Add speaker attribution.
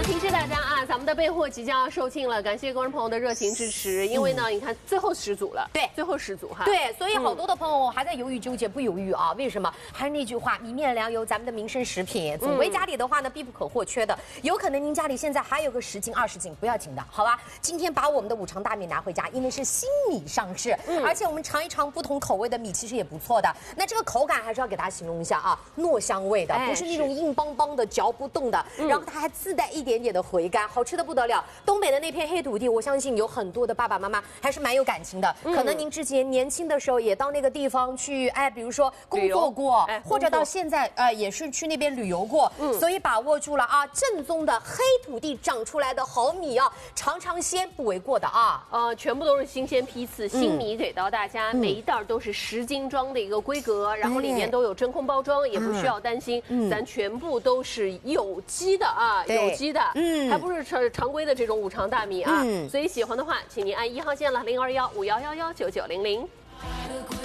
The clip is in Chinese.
Speaker 1: 好，提示大家啊，咱们的备货即将要售罄了，感谢观众朋友的热情支持。因为呢，你看最后10组了，
Speaker 2: 对，
Speaker 1: 最后10组哈。
Speaker 2: 对，所以好多的朋友还在犹豫纠结，不犹豫啊？为什么？还是那句话，米面粮油，咱们的民生食品，总归家里的话呢，必不可或缺的。有可能您家里现在还有个10斤、20斤，不要紧的，好吧？今天把我们的五常大米拿回家，因为是新米上市，而且我们尝一尝不同口味的米，其实也不错的。那这个口感还是要给大家形容一下啊，糯香味的，不是那种硬邦邦的、嚼不动的，然后它还自带一点点的回甘，好吃的不得了。东北的那片黑土地，我相信有很多的爸爸妈妈还是蛮有感情的。可能您之前年轻的时候也到那个地方去，比如说工作过，或者到现在也是去那边旅游过，所以把握住了啊，正宗的黑土地长出来的好米啊，尝尝鲜不为过的啊。
Speaker 1: 全部都是新鲜批次，新米给到大家，每一袋都是10斤装的一个规格，然后里面都有真空包装，也不需要担心，咱全部都是有机的啊，有机的，还不是常规的这种五常大米啊。所以喜欢的话，请您按1号键了，0215111990。